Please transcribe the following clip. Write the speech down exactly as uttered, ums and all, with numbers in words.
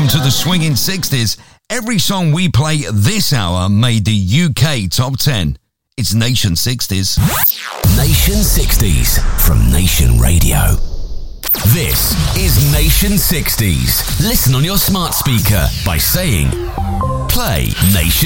welcome to the Swinging sixties. Every song we play this hour made the U K Top ten. It's Nation sixties. Nation sixties from Nation Radio. This is Nation sixties. Listen on your smart speaker by saying, play Nation